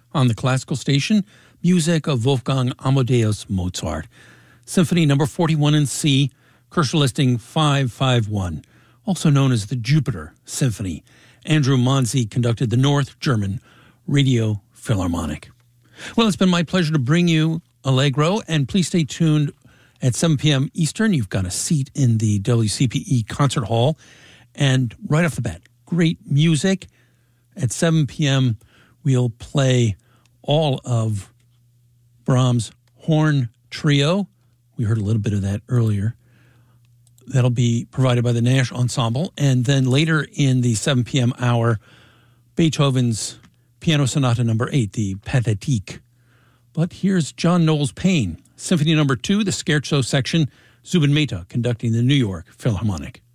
On the classical station, music of Wolfgang Amadeus Mozart. Symphony number 41 in C, Korscher listing 551, also known as the Jupiter Symphony. Andrew Manzi conducted the North German Radio Philharmonic. Well, it's been my pleasure to bring you Allegro, and please stay tuned at 7 p.m. Eastern. You've got a seat in the WCPE Concert Hall. And right off the bat, great music. At 7 p.m., we'll play all of Brahms' Horn Trio. We heard a little bit of that earlier. That'll be provided by the Nash Ensemble. And then later in the 7 p.m. hour, Beethoven's Piano Sonata number 8, the Pathétique. But here's John Knowles Paine, Symphony number 2, the Scherzo section, Zubin Mehta conducting the New York Philharmonic.